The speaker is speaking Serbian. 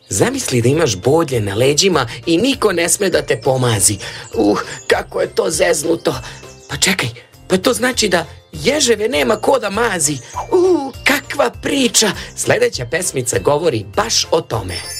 Zamisli da imaš bodlje na leđima i niko ne sme da te pomazi. Kako je to zeznuto. Pa čekaj, pa to znači da ježeve nema ko da mazi. Kakva priča. Sljedeća pesmica govori baš o tome.